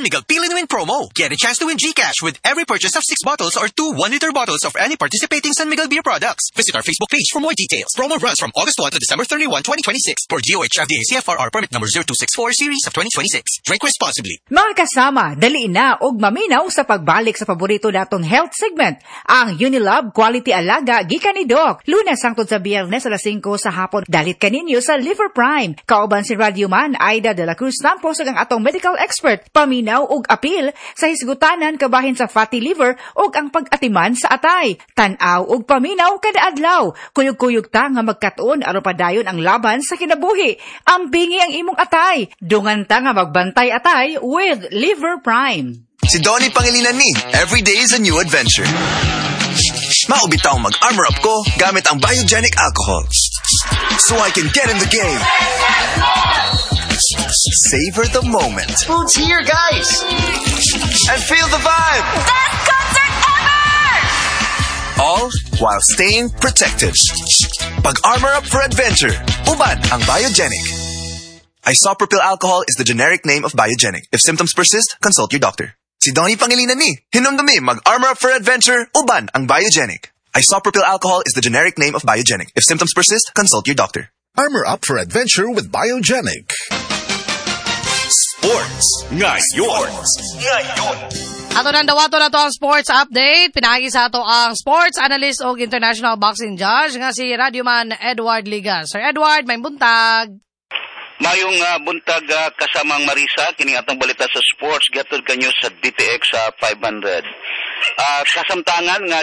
Miguel Pili Win promo. Get a chance to win GCash with every purchase of 6 bottles or 2 1-liter bottles of any participating San Miguel beer products. Visit our Facebook page for more details. Promo runs from August 1 to December 31, 2026 for DOH FDA CFRR permit number 0264 series of 2026. Drink responsibly. Mga kasama, daliin na og maminaw sa pagbalik sa paborito natong health segment, ang Unilab Quality Alaga gikan ni Doc. Lunes hangtod sa Biyernes alas 5 sa hapon. Dalit kaninyo sa Liver Prime. Kauban si Radioman Aida de la Cruz Tampos ang atong medical expert. Paminaw og apil sa hisgutanan kabahin sa fatty liver og ang pag-atiman sa atay. Tan-aw og paminaw kada adlaw. Kuyog-kuyog ta nga magkatuon aron padayon ang laban sa kinabuhi. Ambingi ang imong atay. Dungan ta nga magbantay atay with Liver Prime. Si Donnie Pangilinan ni. Every day is a new adventure. Maubitaw mag-armor up ko gamit ang biogenic alcohol. So I can get in the game. Savor the moment. Food's here, guys! And feel the vibe. Best concert ever! All while staying protected. Pag-armor up for adventure. Uban ang biogenic. Isopropyl alcohol is the generic name of biogenic. If symptoms persist, consult your doctor. Si Donnie Pangilinan ni. Hinumdumi mag-armor up for adventure. Uban ang biogenic. Isopropyl alcohol is the generic name of biogenic. If symptoms persist, consult your doctor. Armor up for adventure with Biogenic. Sports ngayon. Ato nang dawato na to ang sports update. Pinagi sa ato ang sports analyst o international boxing judge nga si Radioman Edward Ligas. Sir Edward, may buntag. Mayong buntag kasamang Marisa, kining atong balita sa sports, gatod kanyo sa DTX 500. Kasamtangan nga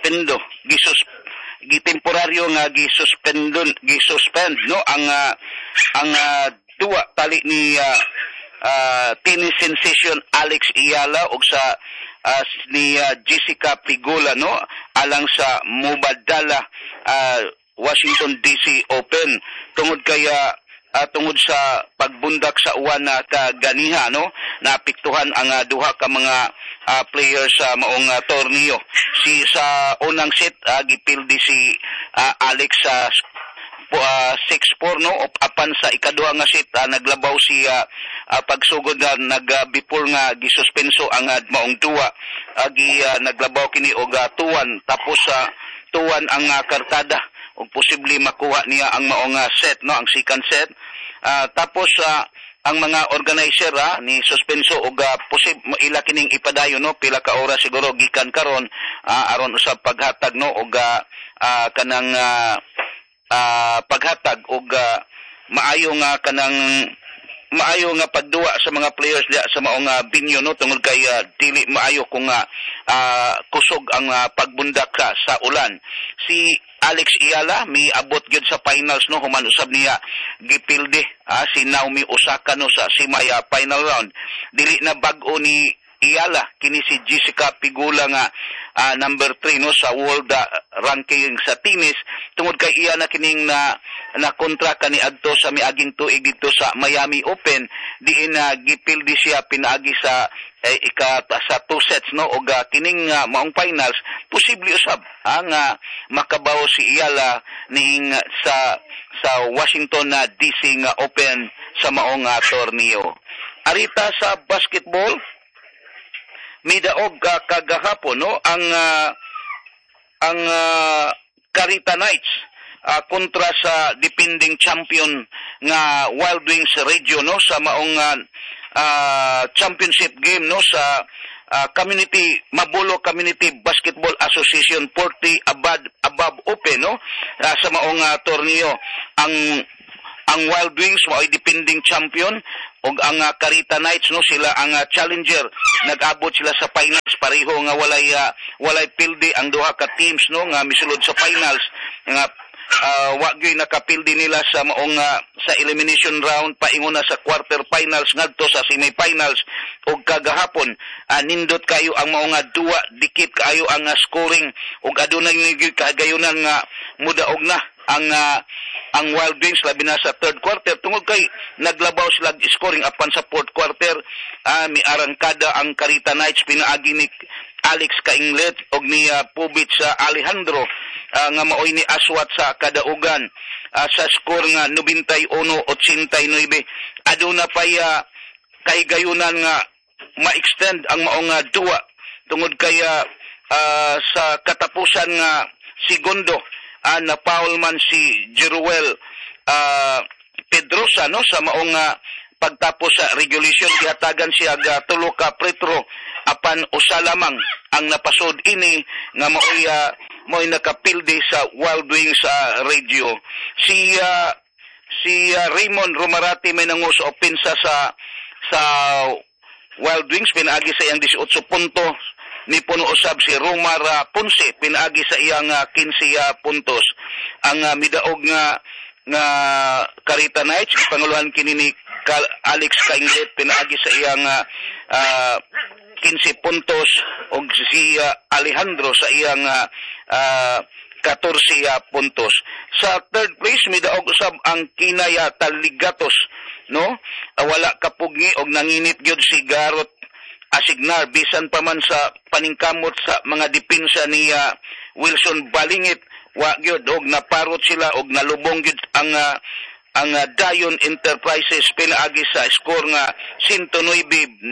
gitemporaryo nga gisuspend no ang duwa tali ni tennis sensation Alex Iyala ug sa ni Jessica Pigula no alang sa Mubadala Washington DC Open tungod sa pagbundak sa uwan na kaganiha no naapektuhan ang duha ka mga players sa maong torneo. Sa unang set gipildi si Alex sa 6-4 no apan sa ikaduha nga set naglabaw si pagsugod na nagbipol nga gisuspenso ang maong duwa naglabaw kini og tuwan tapos tuwan ang kartada ug posible makuha niya ang maong set no ang second set tapos ang mga organizer ni suspenso og ila kining ipadayon no pila ka oras siguro gikan karon aron usab paghatag no og kanang paghatag og maayo nga pagduwa sa mga players diya sa maong binyo no tungod kay dili maayo kung kusog ang pagbundak sa ulan. Si Alex Iyala miabot gyud sa finals no human usab niya gipilde si Naomi Osaka no sa semi final round. Dili na bag-o ni Iyala kini si Jessica Pigula nga number 3 no sa world ranking sa tennis tungod kay iya na kining na kontra kani adto sa miaging tuig dito sa Miami Open diin gipildi siya pinaagi sa sa 2 sets no og kining maong finals posible usab ang makabaw si Iyala ning sa Washington DC nga Open sa maong torneo. Arita sa basketball midaog kagahapon no ang Carita Knights kontra sa defending champion nga Wild Wings Region no sa maong championship game no sa Mabulo Community Basketball Association 40 above Open no sa maong torneo ang Wild Wings mo ay defending champion ug ang Carita Knights no sila ang challenger nag-abot sila sa finals pareho nga walay pildi ang duha ka teams no nga misulod sa finals nga wa gyud nakapildi nila sa maong sa elimination round paingon na sa quarter finals ngadto sa semifinals ug kagahapon nindot kayo ang maong duwa dikit kayo ang scoring ug adunay gyud kagayunan nga mudaog na ang Wild Wings labi na sa third quarter tungod kay naglabaw sila scoring apan sa fourth quarter mi arangkada ang Carita Knights pinaagi ni Alex Kainglet og ni Pubit sa Alejandro nga maoy ni aswat sa kadaugan sa score nga 91-89 aduna pa kay gayunan nga ma-extend ang maong duwa tungod kaya sa katapusan nga segundo na foul man si Jeruel Pedrosa no sa maong pagtapos sa regulation gihatagan siya tulo ka pretro apan usa lamang ang napasod ini nga mo'y nakapildi sa Wild Wings radio. Si Raymond Romarati may nangus o pinsa sa Wild Wings pinaagi sa iyang 18 puntos. Ni puno usab si Romar Ponce pinaagi sa iyang 15 puntos. Ang midaog nga Carita Knights panguluhan kini ni Alex Kainglet pinaagi sa iyang 15 puntos ug si Alejandro sa iyang 14 puntos. Sa third place midaog usab ang Kinaya Taligatos no wala kapugi og nanginit gyud si Garot Asignar bisan pa man sa paningkamot sa mga depensa ni Wilson Balingit wa gyud og naparot sila og nalubong gyud ang Dayon Enterprises pinaagi sa score nga 109-94.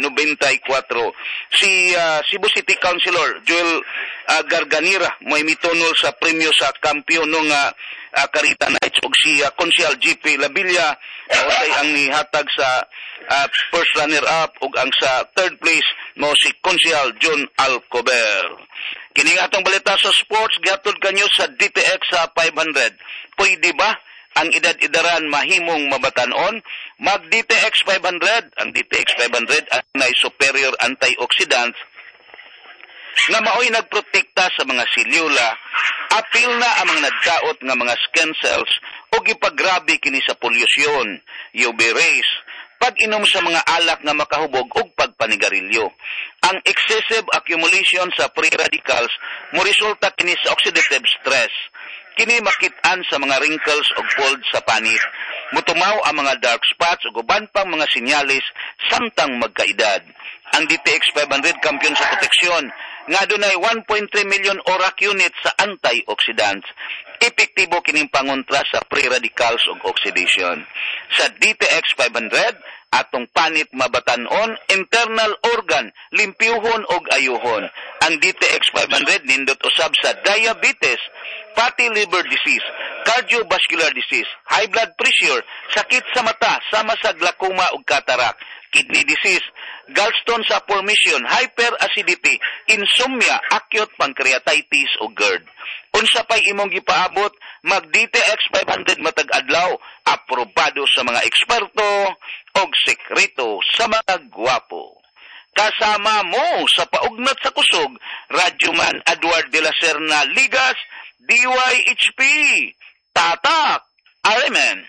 Si Cebu City Councilor Joel Garganira may mitunol sa premyo sa kampiyon ng Carita Knights ug si Konsyal GP Labilla ay ang nihatag sa first runner-up ug ang sa third place mo si Konsyal John Alcober. Kining atong balita sa sports gihatod kanyo sa DTX sa 500. Pwede ba ang edad-edaran mahimong mabatanon? Mag DTX 500. Ang DTX 500 ay superior antioxidants nga maoy nagprotekta sa mga selyula, apil na ang mga nagdaot nga mga skin cells o gipagrabe kini sa polusyon, UV rays, pag-inom sa mga alak nga makahubog ug pagpanigarilyo. Ang excessive accumulation sa free radicals mo resulta kini sa oxidative stress. Kini makit-an sa mga wrinkles o fold sa panit. Mutumaw ang mga dark spots o uban pang mga sinyalis samtang magkaedad. Ang DTX 500 kampiyon sa proteksyon nga dunay 1.3 million ORAC units sa antioxidants. Epektibo kining pangontra sa free radicals ug oxidation. Sa DTX 500, atong panit mabatanon, internal organ, limpyuhon og ayuhon. Ang DTX 500 nindot usab sa diabetes, fatty liver disease, cardiovascular disease, high blood pressure, sakit sa mata, sama sa glaucoma ug cataract, kidney disease, gallstone sa formation, hyperacidity, insomnia, acute pancreatitis o GERD. Unsa pay imong gipaabot, mag DTX 500 matag adlaw, aprobado sa mga eksperto og sekreto sa mga gwapo. Kasama mo sa paugnat sa kusog, Radyoman Edward de la Serna Ligas, DYHP, Tatak, Arimen.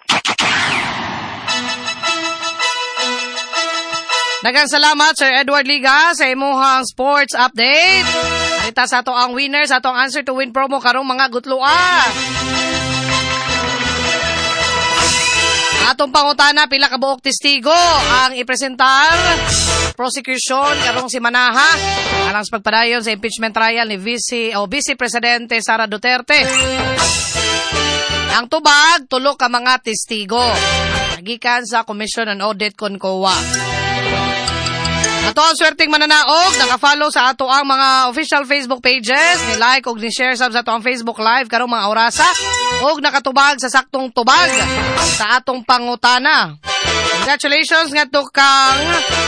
Daghang salamat Sir Edward Liga sa imuhang sports update. Alita sa ato ang winners, ato ang answer to win promo karong mga gutloa. Atong pangutana pila ka buok testigo ang ipresentar prosecution karong si Manaha alang sa pagpadayon sa impeachment trial ni Vice Presidente Sara Duterte. Ang tubag tulo ka mga testigo nagikan sa Commission on Audit CONCOA. Ato ang swerteng mananaog, naka-follow sa ato ang mga official Facebook pages, ni-like o ni-share sa ato ang Facebook Live karong mga orasa, o nakatubag sa saktong tubag sa atong pangutana. Congratulations nga to kang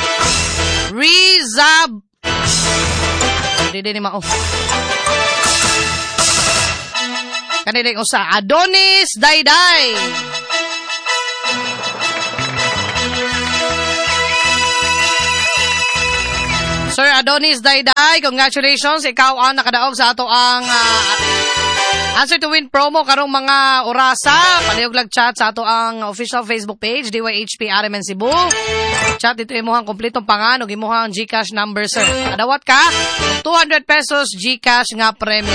Rizab. Hindi ni mao. Kanilang usa, Adonis Dayday. Sir Adonis Dayday, congratulations. Ikaw ang nakadaog sa ato ang answer to win promo karong mga orasa. Palihog lag chat sa ato ang official Facebook page, DYHP Arimen Cebu. Chat dito imuhang kompletong pangan o imuhang GCash number, sir. Adawat ka, 200 pesos GCash nga premium.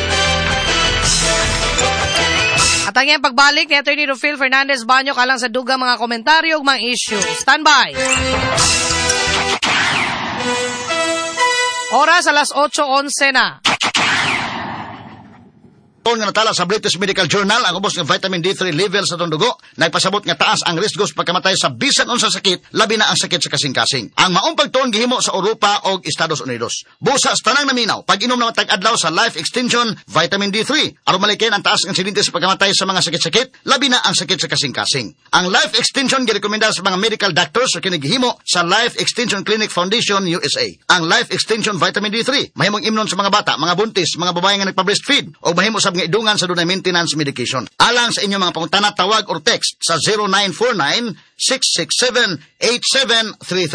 At ang iyang pagbalik ni Atty. Rufil Fernandez Banyo kalang sa dugang mga komentaryo o mga issue. Stand by. Oras alas 8:11 na. Tuon nga natala sa British Medical Journal ang ubos ng vitamin D3 level sa dugo, nagpasabot nga taas ang risko sa pagkamatay sa bisan unsa sakit, labi na ang sakit sa kasing-kasing. Ang maong pagtuon gihimo sa Europa o Estados Unidos. Busa sa tanang naminaw, pag-inom na matag adlaw sa Life Extension Vitamin D3 aron malikin ang taas ng insidente sa pagkamatay sa mga sakit-sakit, labi na ang sakit sa kasing-kasing. Ang Life Extension girekomenda sa mga medical doctors sa kinigihimo sa Life Extension Clinic Foundation USA. Ang Life Extension Vitamin D3 mahimong imnon sa mga bata, mga buntis, mga babae nga nagpa-breastfeed o mahimo sa mga idungan sa dunay maintenance medication. Alang sa inyong mga pangutana, tawag or text sa 0949-667-8733.